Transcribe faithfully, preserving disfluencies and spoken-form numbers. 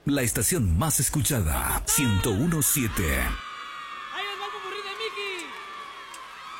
La estación más escuchada, ciento uno punto siete.